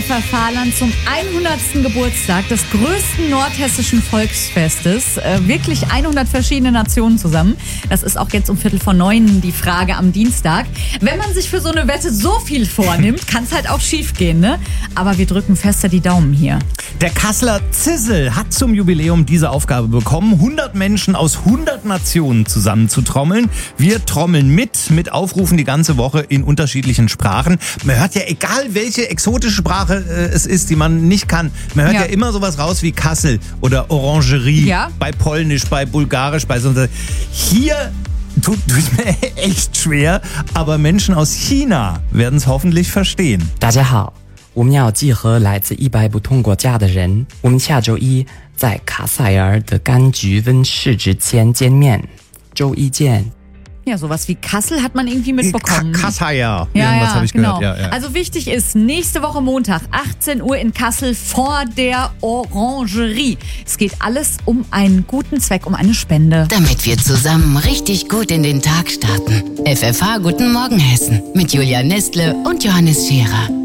FFH-Land zum 100. Geburtstag des größten nordhessischen Volksfestes. Wirklich 100 verschiedene Nationen zusammen. Das ist auch jetzt um 8:45 die Frage am Dienstag. Wenn man sich für so eine Wette so viel vornimmt, kann es halt auch schief gehen, ne? Aber wir drücken fester die Daumen hier. Der Kasseler Zissel hat zum Jubiläum diese Aufgabe bekommen, 100 Menschen aus 100 Nationen zusammenzutrommeln. Wir trommeln mit Aufrufen die ganze Woche in unterschiedlichen Sprachen. Man hört ja, egal welche exotische Sprache es ist, die man nicht kann, man hört ja immer sowas raus wie Kassel oder Orangerie, bei Polnisch, bei Bulgarisch, bei sonst. Hier tut mir echt schwer, aber Menschen aus China werden es hoffentlich verstehen. 大家好，我们要集合来自100不同国家的人，我们下周一在卡塞尔的柑橘温室之前见面。周一见。 Ja, sowas wie Kassel hat man irgendwie mitbekommen. Kassel, irgendwas habe ich gehört. Ja. Also wichtig ist, nächste Woche Montag, 18 Uhr in Kassel vor der Orangerie. Es geht alles um einen guten Zweck, um eine Spende. Damit wir zusammen richtig gut in den Tag starten. FFH Guten Morgen Hessen mit Julia Nestle und Johannes Scherer.